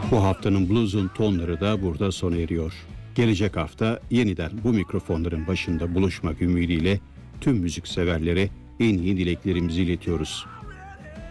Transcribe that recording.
Bu haftanın Blues'un tonları da burada sona eriyor. Gelecek hafta yeniden bu mikrofonların başında buluşmak ümidiyle tüm müzik severlere en iyi dileklerimizi iletiyoruz.